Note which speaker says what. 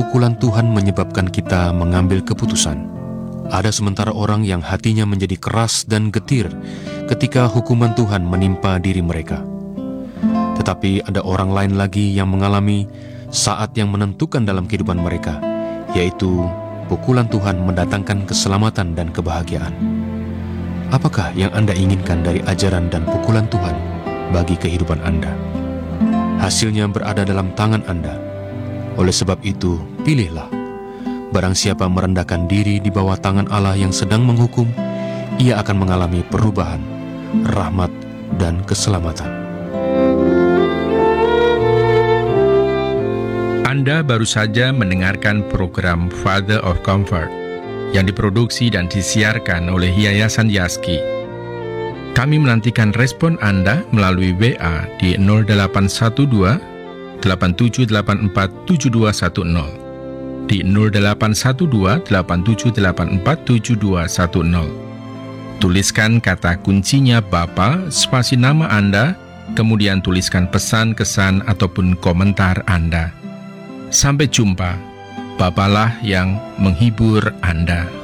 Speaker 1: pukulan Tuhan menyebabkan kita mengambil keputusan. Ada sementara orang yang hatinya menjadi keras dan getir ketika hukuman Tuhan menimpa diri mereka. Tetapi ada orang lain lagi yang mengalami saat yang menentukan dalam kehidupan mereka, yaitu pukulan Tuhan mendatangkan keselamatan dan kebahagiaan. Apakah yang Anda inginkan dari ajaran dan pukulan Tuhan bagi kehidupan Anda? Hasilnya berada dalam tangan Anda. Oleh sebab itu, pilihlah. Barang siapa merendahkan diri di bawah tangan Allah yang sedang menghukum, ia akan mengalami perubahan, rahmat, dan keselamatan.
Speaker 2: Anda baru saja mendengarkan program Father of Comfort yang diproduksi dan disiarkan oleh Yayasan Yaski. Kami menantikan respon Anda melalui WA di 0812 8784 7210, di 0812 8784 7210. Tuliskan kata kuncinya Bapa, spasi nama Anda, kemudian tuliskan pesan, kesan, ataupun komentar Anda. Sampai jumpa, Bapalah yang menghibur Anda.